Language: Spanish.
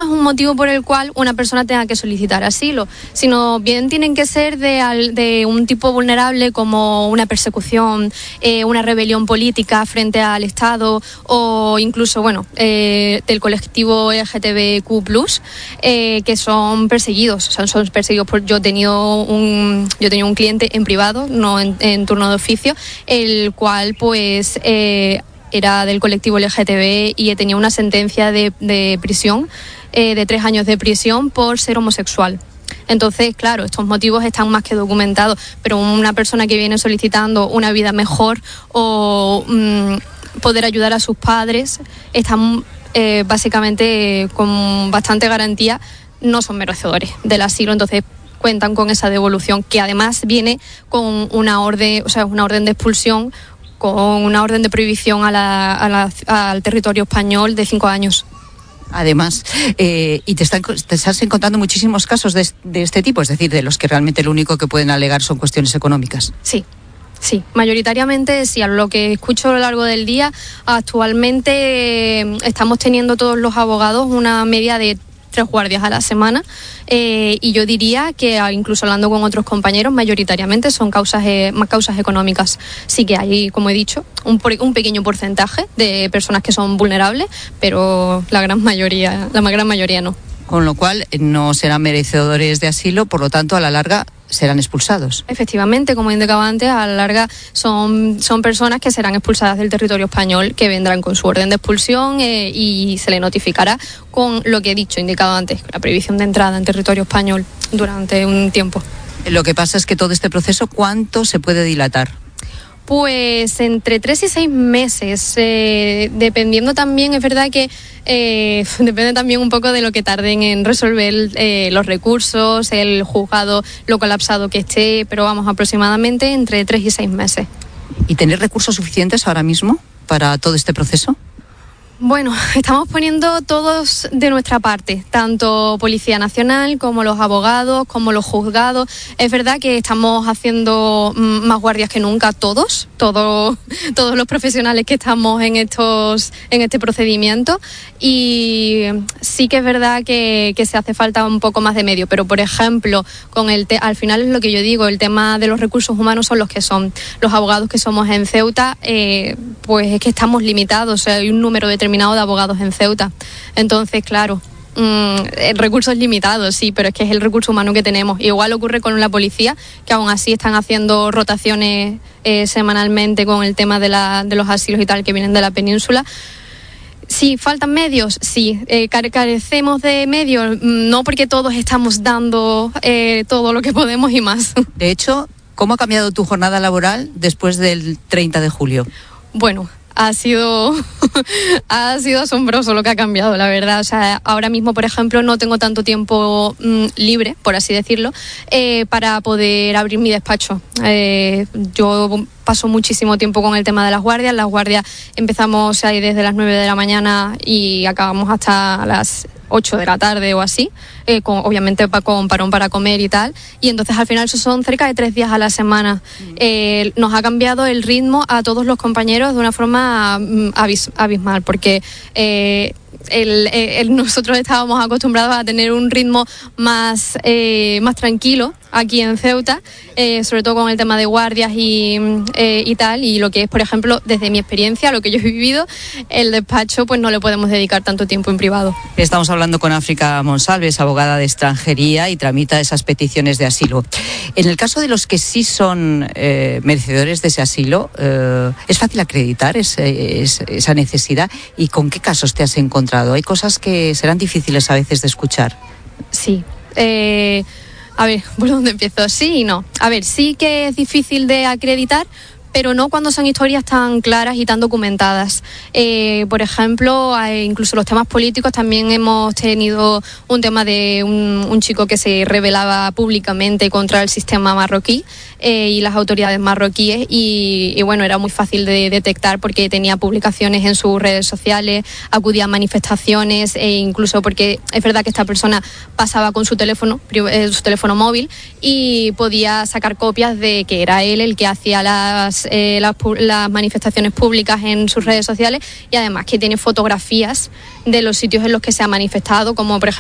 un motivo por el cual una persona tenga que solicitar asilo, sino bien tienen que ser de un tipo vulnerable como una persecución, una rebelión política frente al Estado o incluso, del colectivo LGTBQ+, que son perseguidos. Son perseguidos yo tenía un cliente en privado, no en turno de oficio, el cual pues era del colectivo LGTB y tenía una sentencia de prisión, de 3 años de prisión por ser homosexual. Entonces, claro, estos motivos están más que documentados, pero una persona que viene solicitando una vida mejor o poder ayudar a sus padres, están básicamente con bastante garantía, no son merecedores del asilo. Entonces cuentan con esa devolución, que además viene con una orden de expulsión, con una orden de prohibición al territorio español de 5 años. Además, y te estás encontrando muchísimos casos de este tipo, es decir, de los que realmente lo único que pueden alegar son cuestiones económicas. Sí, mayoritariamente sí. A lo que escucho a lo largo del día, actualmente estamos teniendo todos los abogados una media de 3 guardias a la semana, y yo diría que incluso hablando con otros compañeros, mayoritariamente son causas económicas. Sí que hay, como he dicho, un pequeño porcentaje de personas que son vulnerables, pero la gran mayoría no. Con lo cual no serán merecedores de asilo, por lo tanto a la larga serán expulsados. Efectivamente, como indicaba antes, a la larga son personas que serán expulsadas del territorio español, que vendrán con su orden de expulsión y se le notificará con lo que he indicado antes, la prohibición de entrada en territorio español durante un tiempo. Lo que pasa es que todo este proceso, ¿cuánto se puede dilatar? Pues entre 3 y 6 meses, dependiendo también, es verdad que depende también un poco de lo que tarden en resolver los recursos, el juzgado, lo colapsado que esté, pero vamos, aproximadamente entre 3 y 6 meses. ¿Y tener recursos suficientes ahora mismo para todo este proceso? Bueno, estamos poniendo todos de nuestra parte, tanto Policía Nacional como los abogados, como los juzgados. Es verdad que estamos haciendo más guardias que nunca, todos los profesionales que estamos en este procedimiento, y sí que es verdad que se hace falta un poco más de medio, pero por ejemplo, al final es lo que yo digo, el tema de los recursos humanos son los que son. Los abogados que somos en Ceuta, pues es que estamos limitados, hay un número determinado de abogados en Ceuta. Entonces, claro, recursos limitados, sí, pero es que es el recurso humano que tenemos. Igual ocurre con la policía, que aún así están haciendo rotaciones semanalmente con el tema de los asilos y tal que vienen de la península. Sí, faltan medios, sí. Carecemos de medios, no, porque todos estamos dando todo lo que podemos y más. De hecho, ¿cómo ha cambiado tu jornada laboral después del 30 de julio? Bueno, ha sido asombroso lo que ha cambiado, la verdad. O sea, ahora mismo, por ejemplo, no tengo tanto tiempo libre, por así decirlo, para poder abrir mi despacho. Yo paso muchísimo tiempo con el tema de las guardias. Las guardias empezamos ahí desde las 9 de la mañana y acabamos hasta las 8 de la tarde o así, obviamente con parón para comer y tal, y entonces al final eso son cerca de 3 días a la semana. Nos ha cambiado el ritmo a todos los compañeros de una forma abismal, porque nosotros estábamos acostumbrados a tener un ritmo más tranquilo aquí en Ceuta, sobre todo con el tema de guardias y tal, y lo que es, por ejemplo, desde mi experiencia, lo que yo he vivido, el despacho, pues no le podemos dedicar tanto tiempo en privado. Estamos hablando con África Monsalves, abogada de extranjería y tramita esas peticiones de asilo. En el caso de los que sí son merecedores de ese asilo, ¿es fácil acreditar esa necesidad? ¿Y con qué casos te has encontrado? Hay cosas que serán difíciles a veces de escuchar. Sí. A ver, ¿por dónde empiezo? Sí y no. A ver, sí que es difícil de acreditar, pero no cuando son historias tan claras y tan documentadas. Por ejemplo, incluso los temas políticos, también hemos tenido un tema de un chico que se rebelaba públicamente contra el sistema marroquí y las autoridades marroquíes, y bueno, era muy fácil de detectar porque tenía publicaciones en sus redes sociales, acudía a manifestaciones, e incluso porque es verdad que esta persona pasaba con su teléfono móvil y podía sacar copias de que era él el que hacía las manifestaciones públicas en sus redes sociales, y además que tiene fotografías de los sitios en los que se ha manifestado, como por ejemplo